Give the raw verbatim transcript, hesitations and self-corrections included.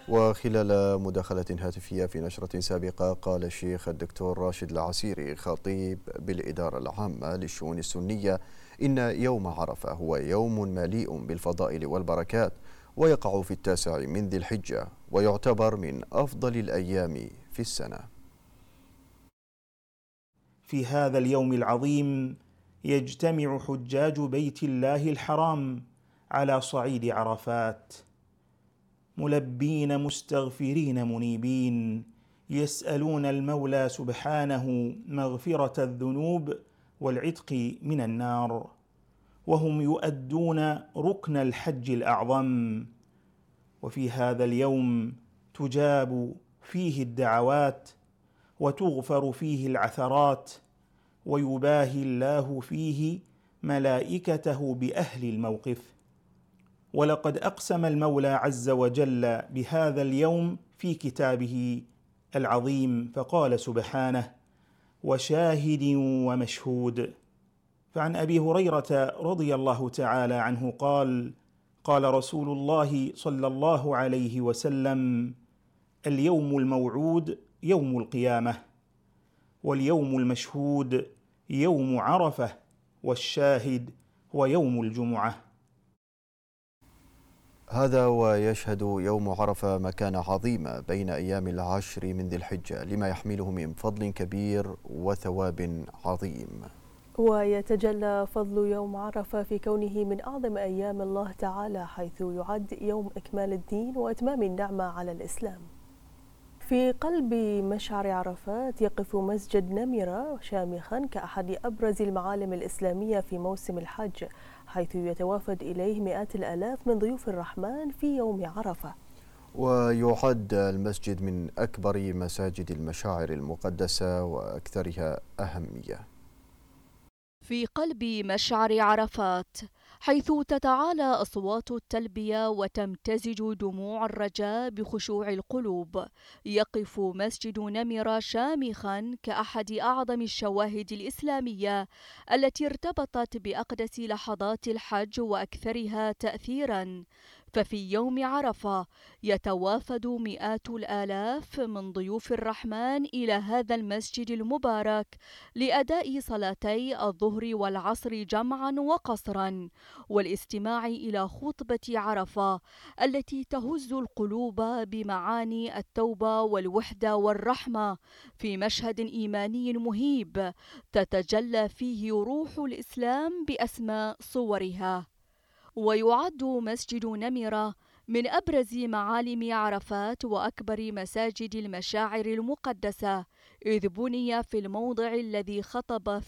وخلال مداخلة هاتفية في نشرة سابقة قال الشيخ الدكتور راشد العسيري خطيب بالإدارة العامة للشؤون السنية إن يوم عرفة هو يوم مليء بالفضائل والبركات، ويقع في التاسع من ذي الحجة، ويعتبر من أفضل الأيام في السنة. في هذا اليوم العظيم يجتمع حجاج بيت الله الحرام على صعيد عرفات ملبين مستغفرين منيبين، يسألون المولى سبحانه مغفرة الذنوب والعتق من النار، وهم يؤدون ركن الحج الأعظم. وفي هذا اليوم تجاب فيه الدعوات وتغفر فيه العثرات، ويباهي الله فيه ملائكته بأهل الموقف. ولقد أقسم المولى عز وجل بهذا اليوم في كتابه العظيم فقال سبحانه: وشاهد ومشهود. فعن أبي هريرة رضي الله تعالى عنه قال: قال رسول الله صلى الله عليه وسلم: اليوم الموعود يوم القيامة، واليوم المشهود يوم عرفة، والشاهد هو يوم الجمعة. هذا ويشهد يوم عرفة مكانة عظيمة بين أيام العشر من ذي الحجة لما يحمله من فضل كبير وثواب عظيم. ويتجلى فضل يوم عرفة في كونه من أعظم أيام الله تعالى، حيث يعد يوم إكمال الدين وإتمام النعمة على الإسلام. في قلب مشعر عرفات يقف مسجد نمرة شامخا كأحد أبرز المعالم الإسلامية في موسم الحج، حيث يتوافد إليه مئات الآلاف من ضيوف الرحمن في يوم عرفة. ويعد المسجد من أكبر مساجد المشاعر المقدسة وأكثرها أهمية. في قلب مشعر عرفات، حيث تتعالى أصوات التلبية وتمتزج دموع الرجاء بخشوع القلوب، يقف مسجد نمرة شامخا كأحد أعظم الشواهد الإسلامية التي ارتبطت بأقدس لحظات الحج وأكثرها تأثيرا. ففي يوم عرفة يتوافد مئات الآلاف من ضيوف الرحمن إلى هذا المسجد المبارك لأداء صلاتي الظهر والعصر جمعا وقصرا، والاستماع إلى خطبة عرفة التي تهز القلوب بمعاني التوبة والوحدة والرحمة، في مشهد إيماني مهيب تتجلى فيه روح الإسلام بأسمى صورها. ويعد مسجد نمرة من أبرز معالم عرفات وأكبر مساجد المشاعر المقدسة، إذ بني في الموضع الذي خطب